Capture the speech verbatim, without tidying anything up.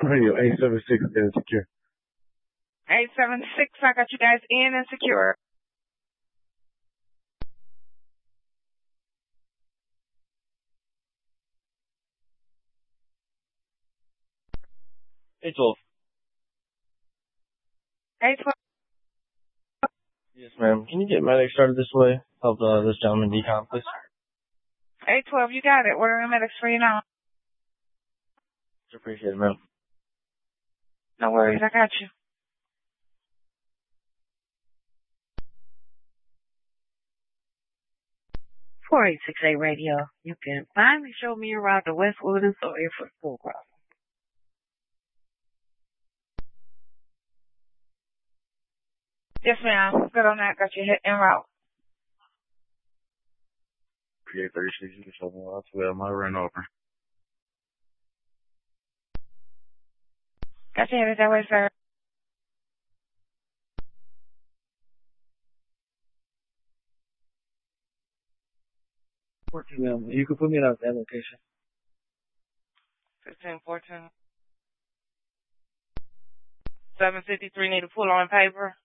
Radio eight seven six insecure. eight seven six, I got you guys in and secure. eight twelve. eight twelve. Yes, ma'am. Can you get medic started this way? Help uh, this gentleman decom, please. eight twelve, you got it. Ordering medics for you now. Appreciate it, ma'am. No worries, I got you. four eight six eight radio. You can finally show me around the Westwood and Sawyer for school crossing. Yes, ma'am. Good on that. Got you hit en route. P A thirty-six, you can show me out to my run over. Got you headed that way, sir. fourteen, ma'am. You can put me at that location. fifteen fourteen. seven fifty-three, need a pull on paper.